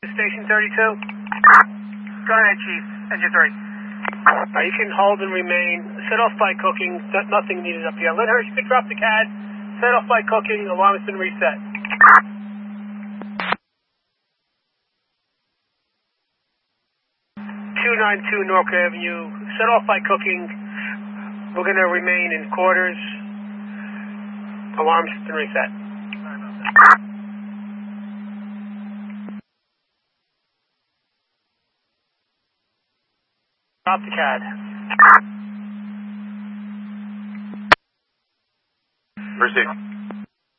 Station 32. Go ahead, Chief. Engine 3. You can hold and remain. Set off by cooking. Nothing needed up here. Lynn Hirsch, you can drop the CAD. Set off by cooking. Alarm has been reset. 292 North Avenue. Set off by cooking. We're going to remain in quarters. Alarm has been reset. Drop the CAD. Proceed.